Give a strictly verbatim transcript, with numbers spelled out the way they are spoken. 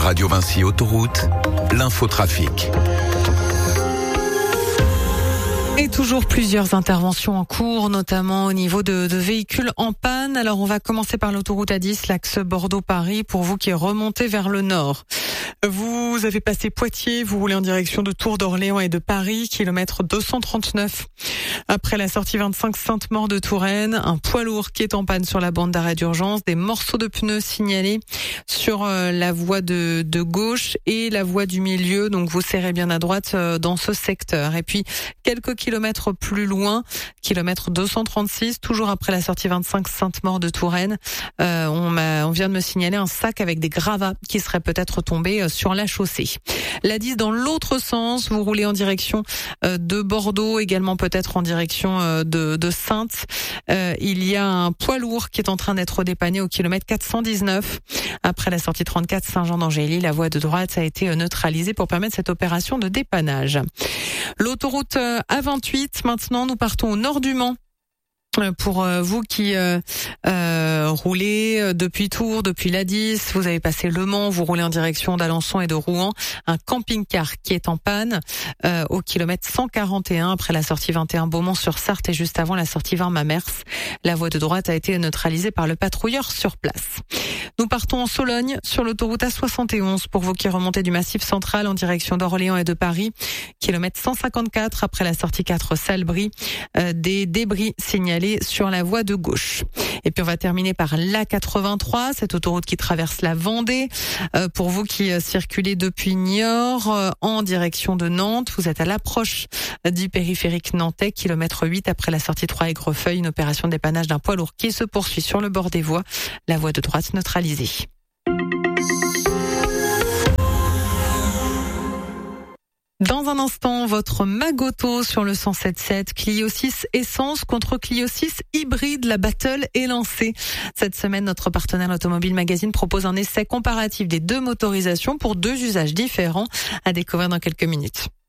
Radio Vinci Autoroute, l'infotrafic. Et toujours plusieurs interventions en cours, notamment au niveau de, de véhicules en panne. Alors on va commencer par l'autoroute A dix, l'axe Bordeaux-Paris, pour vous qui remontez vers le nord. Vous avez passé Poitiers, vous roulez en direction de Tours d'Orléans et de Paris, kilomètre deux cent trente-neuf. Après la sortie vingt-cinq Sainte-Maure de Touraine, un poids lourd qui est en panne sur la bande d'arrêt d'urgence, des morceaux de pneus signalés sur la voie de, de gauche et la voie du milieu, donc vous serrez bien à droite dans ce secteur. Et puis quelques kilomètres plus loin, kilomètre deux cent trente-six, toujours après la sortie vingt-cinq Sainte-Maure de Touraine, euh, on, m'a, on vient de me signaler un sac avec des gravats qui serait peut-être tombé sur la chaussée. La dix dans l'autre sens, vous roulez en direction de Bordeaux, également peut-être en direction de, de Saintes. Euh, il y a un poids lourd qui est en train d'être dépanné au kilomètre quatre cent dix-neuf. Après la sortie trente-quatre Saint-Jean-d'Angély, la voie de droite a été neutralisée pour permettre cette opération de dépannage. L'autoroute A vingt-huit, maintenant nous partons au nord du Mans. Pour vous qui euh, euh, roulez depuis Tours, depuis l'A dix, vous avez passé Le Mans, vous roulez en direction d'Alençon et de Rouen, un camping-car qui est en panne euh, au kilomètre cent quarante et un après la sortie vingt et un Beaumont-sur-Sarthe et juste avant la sortie vingt Mamers. La voie de droite a été neutralisée par le patrouilleur sur place. Nous partons en Sologne sur l'autoroute A soixante et onze pour vous qui remontez du Massif central en direction d'Orléans et de Paris, kilomètre cent cinquante-quatre après la sortie quatre Salbris, euh, des débris signalés sur la voie de gauche. Et puis on va terminer par l'A quatre-vingt-trois, cette autoroute qui traverse la Vendée. Euh, pour vous qui euh, circulez depuis Niort euh, en direction de Nantes, vous êtes à l'approche du périphérique nantais, kilomètre huit après la sortie trois Aigrefeuille, une opération de dépannage d'un poids lourd qui se poursuit sur le bord des voies, la voie de droite neutralisée. Dans un instant, votre Magoto sur le cent sept sept, Clio six Essence contre Clio six Hybride, la battle est lancée. Cette semaine, notre partenaire Automobile Magazine propose un essai comparatif des deux motorisations pour deux usages différents à découvrir dans quelques minutes.